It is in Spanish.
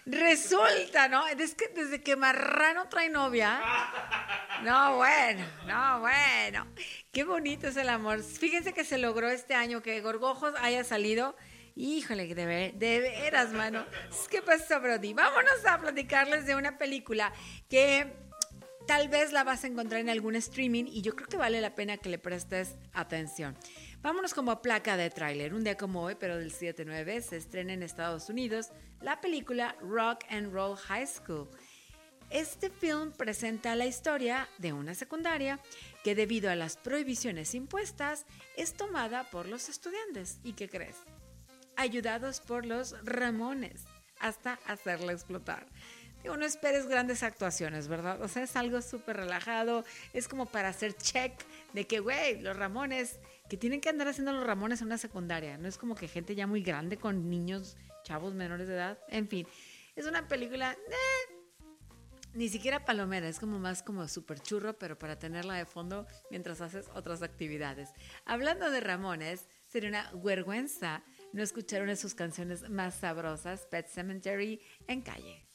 Resulta, ¿no? Es que desde que Marrano trae novia. No, bueno. Qué bonito es el amor. Fíjense que se logró este año que Gorgojos haya salido. Híjole, de veras, mano. ¿Qué pasó, Brody? Vámonos a platicarles de una película que tal vez la vas a encontrar en algún streaming y yo creo que vale la pena que le prestes atención. Vámonos como placa de tráiler. Un día como hoy, pero del 7/9, se estrena en Estados Unidos la película Rock and Roll High School. Este film presenta la historia de una secundaria que debido a las prohibiciones impuestas es tomada por los estudiantes. ¿Y qué crees? Ayudados por los Ramones hasta hacerla explotar. Digo, no esperes grandes actuaciones, ¿verdad? O sea, es algo súper relajado, es como para hacer check de que, güey, los Ramones, que tienen que andar haciendo los Ramones en una secundaria, no es como que gente ya muy grande con niños, chavos menores de edad, en fin, es una película, ni siquiera palomera, es como más como súper churro, pero para tenerla de fondo mientras haces otras actividades. Hablando de Ramones, sería una vergüenza no escuchar una de sus canciones más sabrosas, Pet Sematary, en calle.